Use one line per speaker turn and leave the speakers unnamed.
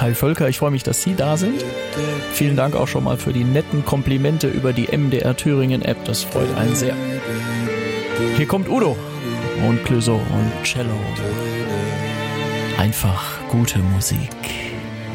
Kai Völker, ich freue mich, dass Sie da sind. Vielen Dank auch schon mal für die netten Komplimente über die MDR Thüringen App, das freut einen sehr. Hier kommt Udo und Clouseau und Cello. Einfach gute Musik.